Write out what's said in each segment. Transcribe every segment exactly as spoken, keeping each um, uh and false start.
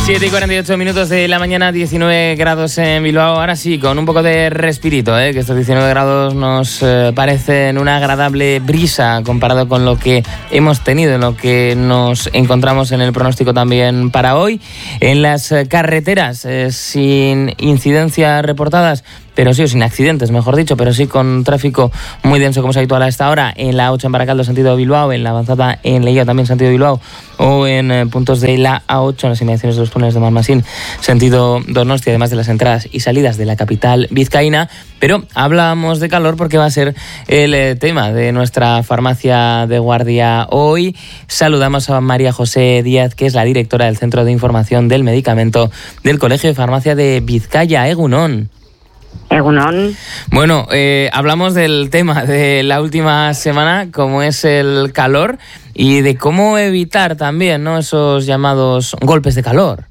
siete y cuarenta y ocho minutos de la mañana, diecinueve grados en Bilbao. Ahora sí, con un poco de respirito, ¿eh? que estos diecinueve grados nos eh, parecen una agradable brisa comparado con lo que hemos tenido, en lo que nos encontramos en el pronóstico también para hoy. En las carreteras, eh, sin incidencias reportadas, pero sí, o sin accidentes, mejor dicho, pero sí con tráfico muy denso como es habitual a esta hora, en la A ocho en Baracaldo, sentido Bilbao, en la avanzada en Leia, también sentido Bilbao, o en eh, puntos de la A ocho, en las inmediaciones de los túneles de Malmasín, sentido Donosti, además de las entradas y salidas de la capital vizcaína. Pero hablamos de calor porque va a ser el eh, tema de nuestra farmacia de guardia hoy. Saludamos a María José Díaz, que es la directora del Centro de Información del Medicamento del Colegio de Farmacia de Vizcaya. Egunon. Egunon. Bueno, eh, hablamos del tema de la última semana, como es el calor, y de cómo evitar también, ¿no?, esos llamados golpes de calor.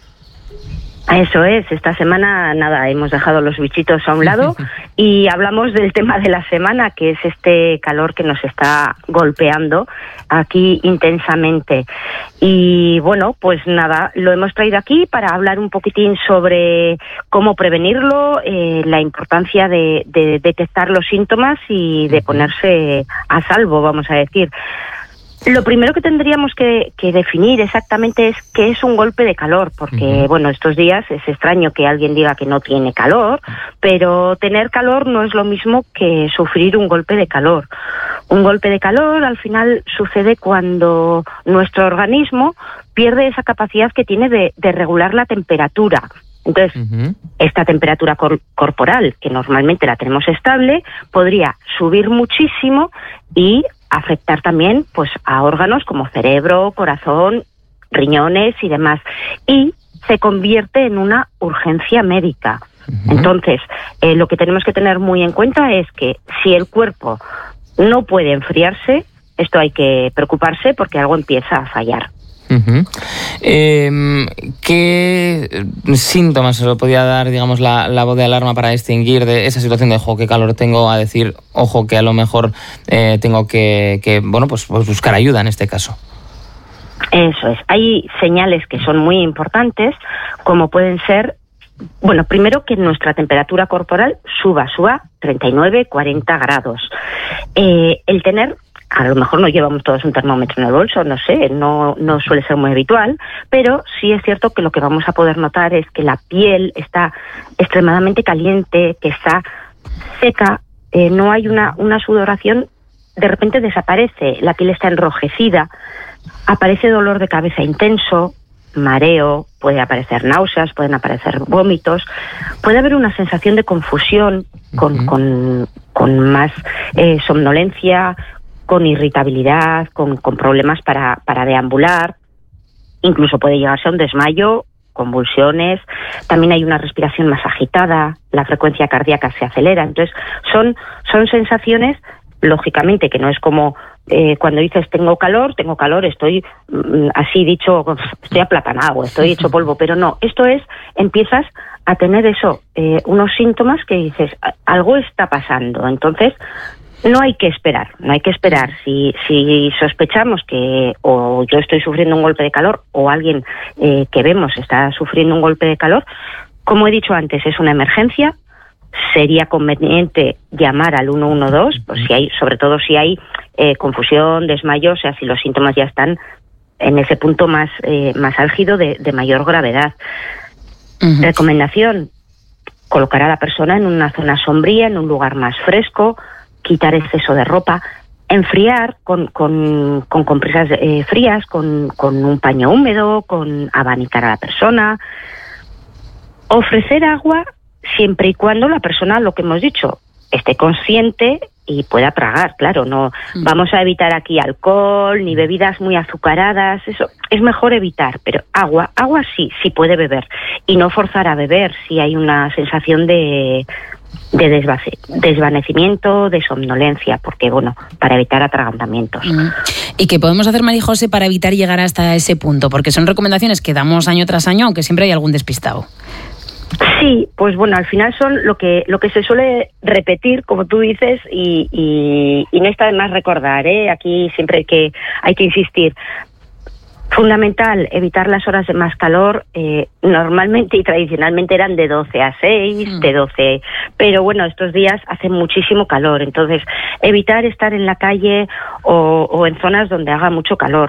Eso es, esta semana nada, hemos dejado los bichitos a un lado y hablamos del tema de la semana, que es este calor que nos está golpeando aquí intensamente. Y bueno, pues nada, lo hemos traído aquí para hablar un poquitín sobre cómo prevenirlo, eh, la importancia de, de detectar los síntomas y de ponerse a salvo, vamos a decir. Lo primero que tendríamos que, que definir exactamente es qué es un golpe de calor, porque, uh-huh. bueno, estos días es extraño que alguien diga que no tiene calor, pero tener calor no es lo mismo que sufrir un golpe de calor. Un golpe de calor al final sucede cuando nuestro organismo pierde esa capacidad que tiene de, de regular la temperatura. Entonces, uh-huh. esta temperatura cor- corporal, que normalmente la tenemos estable, podría subir muchísimo y afectar también pues a órganos como cerebro, corazón, riñones y demás. Y se convierte en una urgencia médica. Uh-huh. Entonces, eh, lo que tenemos que tener muy en cuenta es que si el cuerpo no puede enfriarse, esto hay que preocuparse porque algo empieza a fallar. Uh-huh. Eh, ¿Qué síntomas se podría dar, digamos, la, la voz de alarma para distinguir de esa situación de ojo, qué calor tengo, a decir, ojo, que a lo mejor eh, tengo que, que bueno, pues, pues buscar ayuda en este caso? Eso es. Hay señales que son muy importantes, como pueden ser, bueno, primero que nuestra temperatura corporal suba, suba treinta y nueve, cuarenta grados. Eh, el tener A lo mejor no llevamos todos un termómetro en el bolso, no sé, no, no suele ser muy habitual, pero sí es cierto que lo que vamos a poder notar es que la piel está extremadamente caliente, que está seca, eh, no hay una, una sudoración, de repente desaparece, la piel está enrojecida, aparece dolor de cabeza intenso, mareo, puede aparecer náuseas, pueden aparecer vómitos, puede haber una sensación de confusión con, uh-huh. con, con más eh, somnolencia, con irritabilidad, con, con problemas para, para deambular, incluso puede llegarse a un desmayo, convulsiones, también hay una respiración más agitada, la frecuencia cardíaca se acelera. Entonces son, son sensaciones, lógicamente, que no es como eh, cuando dices tengo calor, tengo calor, estoy mm, así dicho, estoy aplatanado, estoy hecho polvo, pero no, esto es, empiezas a tener eso, eh, unos síntomas que dices, algo está pasando. Entonces no hay que esperar, no hay que esperar. Si, si sospechamos que o yo estoy sufriendo un golpe de calor o alguien eh, que vemos está sufriendo un golpe de calor, como he dicho antes, es una emergencia, sería conveniente llamar al uno uno dos, pues si hay, sobre todo si hay eh, confusión, desmayo, o sea, si los síntomas ya están en ese punto más, eh, más álgido de, de mayor gravedad. Uh-huh. Recomendación, colocar a la persona en una zona sombría, en un lugar más fresco, quitar exceso de ropa, enfriar con, con, con compresas eh, frías, con, con un paño húmedo, con abanicar a la persona, ofrecer agua siempre y cuando la persona, lo que hemos dicho, esté consciente y pueda tragar, claro, no mm. vamos a evitar aquí alcohol ni bebidas muy azucaradas, eso es mejor evitar, pero agua, agua sí, sí puede beber y no forzar a beber si hay una sensación de de desvace, desvanecimiento, de somnolencia, porque bueno, para evitar atragantamientos. Mm. ¿Y qué podemos hacer, María José, para evitar llegar hasta ese punto? Porque son recomendaciones que damos año tras año, aunque siempre hay algún despistado. Sí, pues bueno, al final son lo que lo que se suele repetir, como tú dices, y, y, y no está de más recordar, ¿eh? Aquí siempre hay que, hay que insistir. Fundamental, evitar las horas de más calor. Eh, normalmente y tradicionalmente eran de doce a seis, mm. de doce, pero bueno, estos días hace muchísimo calor, entonces evitar estar en la calle o, o en zonas donde haga mucho calor.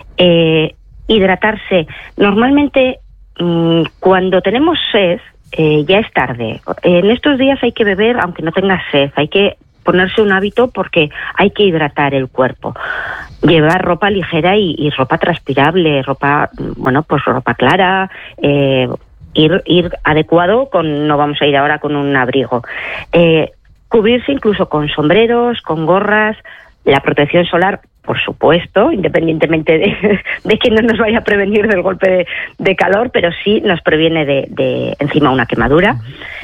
Eh, hidratarse. Normalmente mmm, cuando tenemos sed, eh, ya es tarde. En estos días hay que beber aunque no tengas sed, hay que ponerse un hábito porque hay que hidratar el cuerpo. Llevar ropa ligera y, y ropa transpirable, ropa, bueno, pues ropa clara, eh, ir, ir adecuado con, no vamos a ir ahora con un abrigo. Eh, cubrirse incluso con sombreros, con gorras, la protección solar, por supuesto, independientemente de, de que no nos vaya a prevenir del golpe de, de calor, pero sí nos previene de, de encima una quemadura.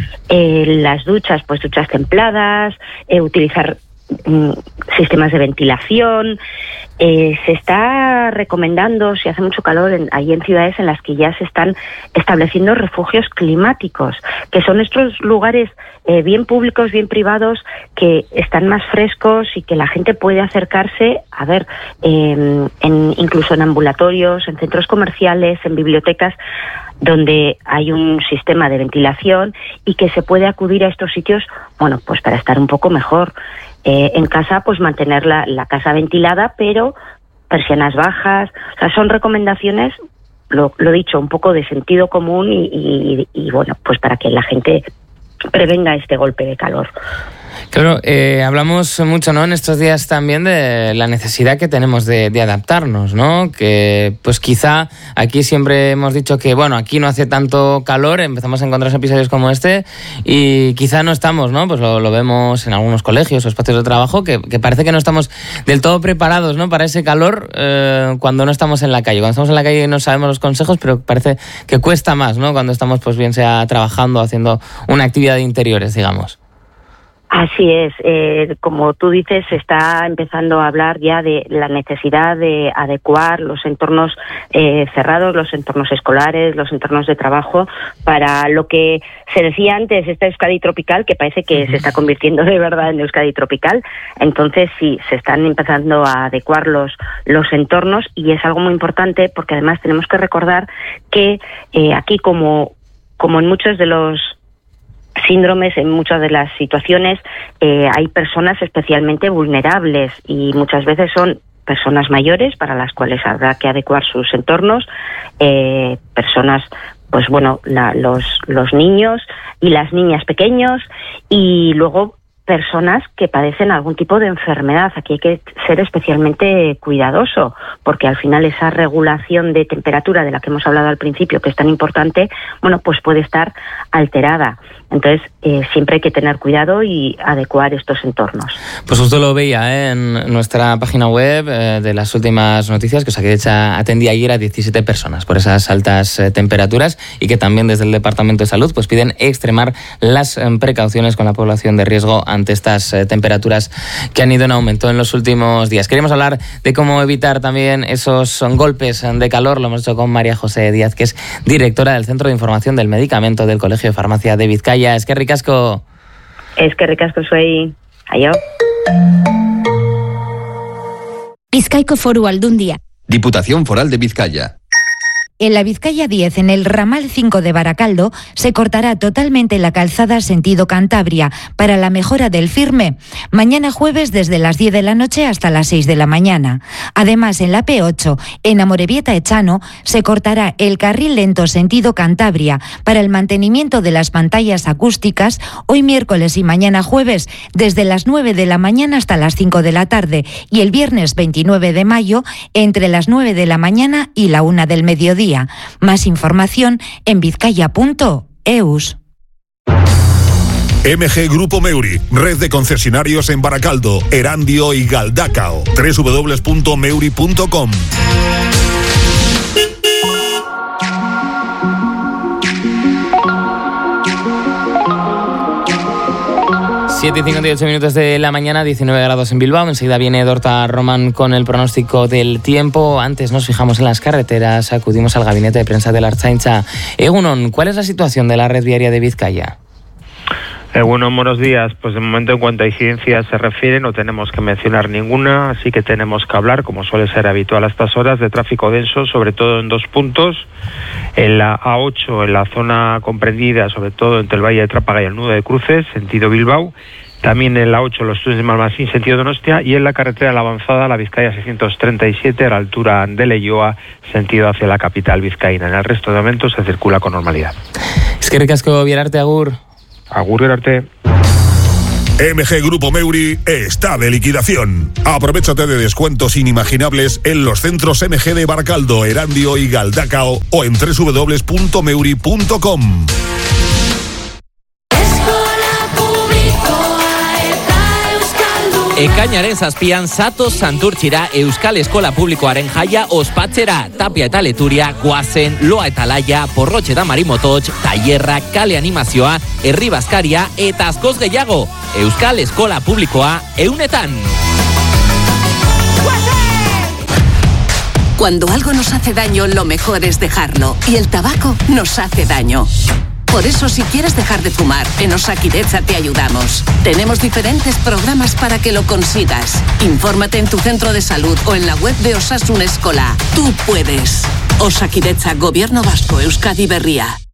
Eh, las duchas, pues duchas templadas, eh, utilizar mm, sistemas de ventilación. Eh, se está recomendando, si hace mucho calor, en, hay en ciudades en las que ya se están estableciendo refugios climáticos, que son estos lugares eh, bien públicos, bien privados, que están más frescos y que la gente puede acercarse, a ver, eh, en, incluso en ambulatorios, en centros comerciales, en bibliotecas, donde hay un sistema de ventilación y que se puede acudir a estos sitios, bueno, pues para estar un poco mejor. Eh, en casa, pues mantener la, la casa ventilada, pero persianas bajas. O sea, son recomendaciones, lo, lo dicho, un poco de sentido común y, y, y, bueno, pues para que la gente prevenga este golpe de calor. Claro, eh, hablamos mucho, ¿no?, en estos días también de la necesidad que tenemos de, de adaptarnos, ¿no? Que pues quizá aquí siempre hemos dicho que, bueno, aquí no hace tanto calor, empezamos a encontrar episodios como este y quizá no estamos, ¿no? Pues lo, lo vemos en algunos colegios o espacios de trabajo que, que parece que no estamos del todo preparados, ¿no?, para ese calor eh, cuando no estamos en la calle. Cuando estamos en la calle no sabemos los consejos, pero parece que cuesta más, ¿no?, cuando estamos, pues bien sea trabajando, haciendo una actividad de interiores, digamos. Así es, eh, como tú dices, se está empezando a hablar ya de la necesidad de adecuar los entornos eh, cerrados, los entornos escolares, los entornos de trabajo, para lo que se decía antes, esta Euskadi tropical, que parece que se está convirtiendo de verdad en Euskadi tropical. Entonces sí, se están empezando a adecuar los, los entornos y es algo muy importante porque además tenemos que recordar que eh, aquí, como, como en muchos de los síndromes, en muchas de las situaciones, eh, hay personas especialmente vulnerables y muchas veces son personas mayores para las cuales habrá que adecuar sus entornos, eh, personas, pues bueno, la, los, los niños y las niñas pequeños y luego personas que padecen algún tipo de enfermedad. Aquí hay que ser especialmente cuidadoso porque al final esa regulación de temperatura de la que hemos hablado al principio, que es tan importante, bueno, pues puede estar alterada. Entonces, eh, siempre hay que tener cuidado y adecuar estos entornos. Pues justo lo veía ¿eh? en nuestra página web eh, de las últimas noticias, que Osakidetza atendía ayer a diecisiete personas por esas altas eh, temperaturas y que también desde el Departamento de Salud pues piden extremar las eh, precauciones con la población de riesgo ante estas eh, temperaturas que han ido en aumento en los últimos días. Queremos hablar de cómo evitar también esos golpes de calor. Lo hemos hecho con María José Díaz, que es directora del Centro de Información del Medicamento del Colegio de Farmacia de Vizcaya. Es que ricasco. Es que ricasco soy. Ayo. Bizkaiko Foru Aldundia. Diputación Foral de Vizcaya. En la Vizcaya diez, en el ramal cinco de Baracaldo, se cortará totalmente la calzada sentido Cantabria para la mejora del firme. Mañana jueves desde las diez de la noche hasta las seis de la mañana. Además, en la P ocho, en Amorebieta Echano, se cortará el carril lento sentido Cantabria para el mantenimiento de las pantallas acústicas hoy miércoles y mañana jueves desde las nueve de la mañana hasta las cinco de la tarde y el viernes veintinueve de mayo entre las nueve de la mañana y la una del mediodía. Más información en vizcaya punto eus. M G Grupo Meuri, red de concesionarios en Baracaldo, Erandio y Galdacao. doble u doble u doble u punto meuri punto com. siete y cincuenta y ocho minutos de la mañana, diecinueve grados en Bilbao. Enseguida viene Dorta Román con el pronóstico del tiempo. Antes nos fijamos en las carreteras, acudimos al gabinete de prensa de la Ertzaintza. Egunon, ¿cuál es la situación de la red viaria de Vizcaya? Eh, bueno, buenos días. Pues de momento, en cuanto a incidencias se refiere, no tenemos que mencionar ninguna, así que tenemos que hablar, como suele ser habitual a estas horas, de tráfico denso, sobre todo en dos puntos. En la A ocho, en la zona comprendida, sobre todo entre el Valle de Trápaga y el Nudo de Cruces, sentido Bilbao. También en la ocho, los túneles de Malmasín, sentido Donostia. Y en la carretera de la Avanzada, la Vizcaya seiscientos treinta y siete, a la altura de Leioa, sentido hacia la capital vizcaína. En el resto de momentos se circula con normalidad. Es que ricasco, Bielarte, agur. Agur, Bielarte. M G Grupo Meuri está de liquidación. Aprovechate de descuentos inimaginables en los centros M G de Baracaldo, Erandio y Galdacao o en doble u doble u doble u punto meuri punto com. Ekainaren zazpian Sato Santurtzira Euskal Eskola Publikoaren jaia ospatzera. Tapia eta Leturia, Goazen, Loa eta Laia, Porrotxe eta Marimototx, Tailerra, Kale Animazioa, Herri Bazkaria eta askoz gehiago. Euskal Eskola Publikoa eunetan. Cuando algo nos hace daño, lo mejor es dejarlo. Y el tabaco nos hace daño. Por eso, si quieres dejar de fumar, en Osakidetza te ayudamos. Tenemos diferentes programas para que lo consigas. Infórmate en tu centro de salud o en la web de Osasun Eskola. Tú puedes. Osakidetza, Gobierno Vasco, Euskadi Berria.